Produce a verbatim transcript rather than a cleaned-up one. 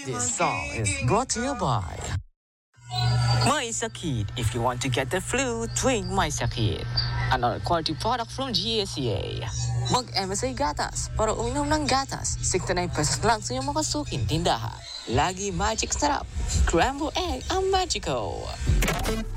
This song is brought to you by My Sakit. If you want to get the flu, drink My Sakit. Another quality product from G S C A. Mag-M S A Gatas para uminom ng gatas. sixty-nine pesos lang sa iyong makasuking tindahan. Lagi magic sarap. Scrambled egg ang magico.